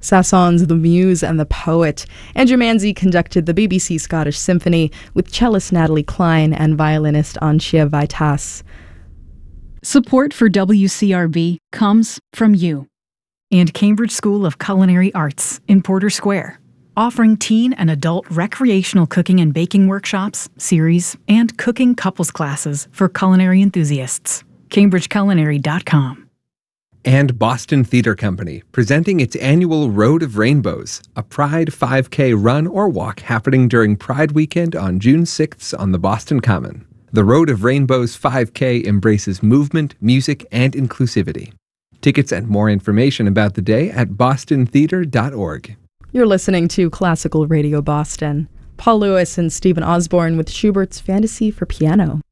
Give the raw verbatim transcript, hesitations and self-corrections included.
Sasson's The Muse and the Poet. Andrew Manzi conducted the B B C Scottish Symphony with cellist Natalie Klein and violinist Anchia Vaitas. Support for W C R B comes from you and Cambridge School of Culinary Arts in Porter Square, offering teen and adult recreational cooking and baking workshops, series, and cooking couples classes for culinary enthusiasts. cambridge culinary dot com. And Boston Theatre Company, presenting its annual Road of Rainbows, a Pride five K run or walk happening during Pride Weekend on June sixth on the Boston Common. The Road of Rainbows five K embraces movement, music, and inclusivity. Tickets and more information about the day at boston theatre dot org. You're listening to Classical Radio Boston. Paul Lewis and Stephen Osborne with Schubert's Fantasy for Piano.